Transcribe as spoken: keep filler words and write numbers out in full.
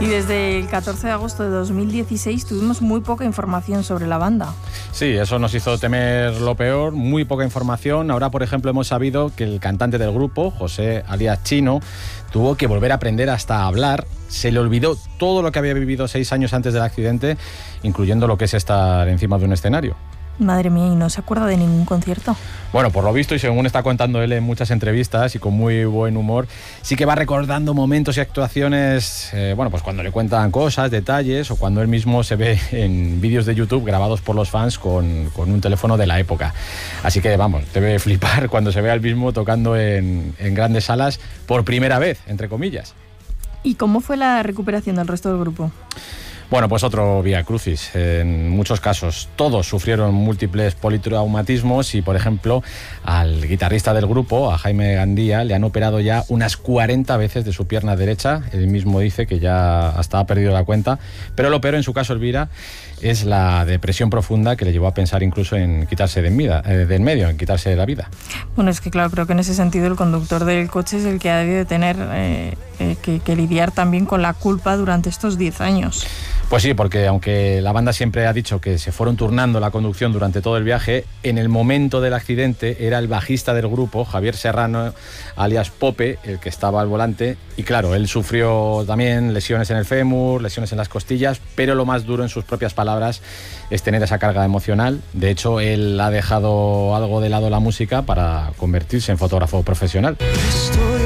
Y desde el catorce de agosto de dos mil dieciséis tuvimos muy poca información sobre la banda. Sí, eso nos hizo temer lo peor, muy poca información. Ahora, por ejemplo, hemos sabido que el cantante del grupo, José alias Chino, tuvo que volver a aprender hasta a hablar. Se le olvidó todo lo que había vivido seis años antes del accidente, incluyendo lo que es estar encima de un escenario. Madre mía, ¿y no se acuerda de ningún concierto? Bueno, por lo visto, y según está contando él en muchas entrevistas y con muy buen humor, sí que va recordando momentos y actuaciones, eh, bueno, pues cuando le cuentan cosas, detalles, o cuando él mismo se ve en vídeos de YouTube grabados por los fans con, con un teléfono de la época. Así que, vamos, debe flipar cuando se ve al mismo tocando en, en grandes salas por primera vez, entre comillas. ¿Y cómo fue la recuperación del resto del grupo? Bueno, pues otro vía crucis. En muchos casos, todos sufrieron múltiples politraumatismos y, por ejemplo, al guitarrista del grupo, a Jaime Gandía, le han operado ya unas cuarenta veces de su pierna derecha. Él mismo dice que ya hasta ha perdido la cuenta. Pero lo peor en su caso, Elvira, es la depresión profunda que le llevó a pensar incluso en quitarse de en, vida, eh, de en medio, en quitarse de la vida. Bueno, es que claro, creo que en ese sentido el conductor del coche es el que ha de tener eh, eh, que, que lidiar también con la culpa durante estos diez años. Pues sí, porque aunque la banda siempre ha dicho que se fueron turnando la conducción durante todo el viaje, en el momento del accidente era el bajista del grupo, Javier Serrano, alias Pope, el que estaba al volante. Y claro, él sufrió también lesiones en el fémur, lesiones en las costillas, pero lo más duro, en sus propias palabras, es tener esa carga emocional. De hecho, él ha dejado algo de lado la música para convertirse en fotógrafo profesional.